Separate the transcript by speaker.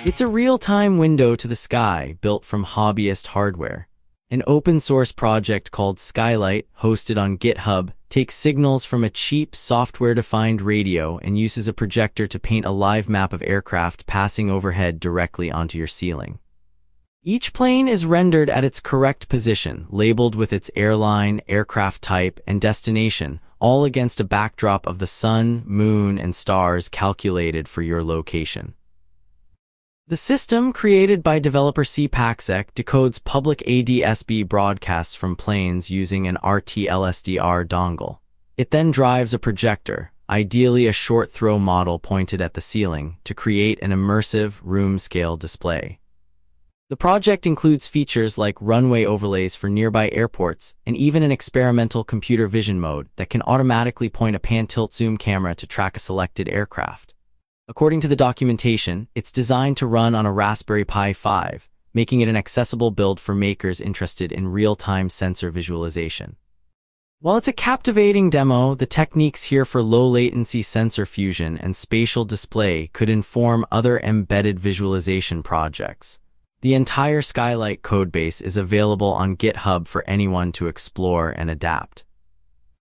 Speaker 1: It's a real-time window to the sky built from hobbyist hardware. An open-source project called Skylight, hosted on GitHub, takes signals from a cheap, software-defined radio and uses a projector to paint a live map of aircraft passing overhead directly onto your ceiling. Each plane is rendered at its correct position, labeled with its airline, aircraft type, and destination, all against a backdrop of the sun, moon, and stars calculated for your location. The system, created by developer CPaxec, decodes public ADS-B broadcasts from planes using an RTLSDR dongle. It then drives a projector, ideally a short-throw model pointed at the ceiling, to create an immersive, room-scale display. The project includes features like runway overlays for nearby airports and even an experimental computer vision mode that can automatically point a pan-tilt-zoom camera to track a selected aircraft. According to the documentation, it's designed to run on a Raspberry Pi 5, making it an accessible build for makers interested in real-time sensor visualization. While it's a captivating demo, the techniques here for low-latency sensor fusion and spatial display could inform other embedded visualization projects. The entire Skylight codebase is available on GitHub for anyone to explore and adapt.